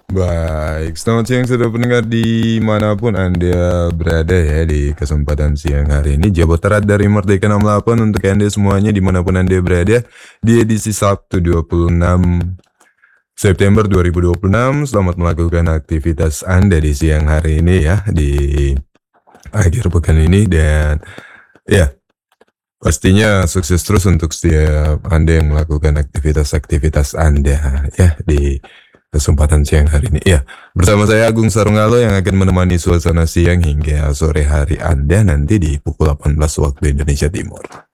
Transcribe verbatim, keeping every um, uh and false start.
Baik, selamat siang saudara pendengar dimanapun Anda berada ya di kesempatan siang hari ini. Jawa Barat dari Merdeka enam puluh delapan untuk Anda semuanya dimanapun Anda berada di edisi Sabtu dua puluh enam September dua ribu dua puluh enam. Selamat melakukan aktivitas Anda di siang hari ini ya, di akhir pekan ini. Dan ya, pastinya sukses terus untuk setiap Anda yang melakukan aktivitas-aktivitas Anda ya di kesempatan siang hari ini. Ya, bersama saya Agung Sarungalo yang akan menemani suasana siang hingga sore hari Anda nanti di pukul delapan belas waktu Indonesia Timur.